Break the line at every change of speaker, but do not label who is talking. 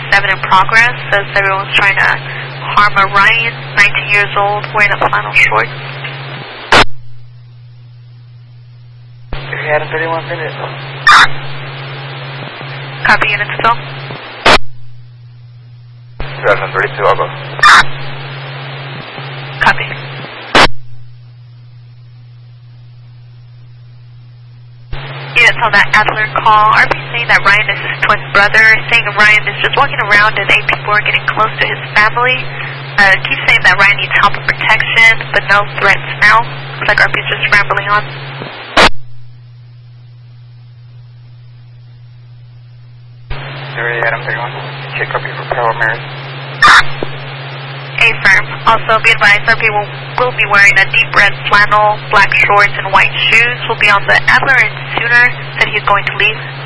7 in progress. Says everyone's trying to harm a Ryan, 19 years old, wearing a flannel shorts.
Adam 31 minutes.
Copy, units still.
2032, I'll go.
Copy. Units on that Adler call. RP saying that Ryan is his twin brother. Saying Ryan is just walking around and 8 people are getting close to his family. Keep saying that Ryan needs help and protection, but no threats now. Looks like RP is just rambling on.
Adam 31. Check copy for Pearl Mary.
A-firm. Also, be advised, RP will be wearing a deep red flannel, black shorts, and white shoes. Will be on the Adler and sooner that he's going to leave.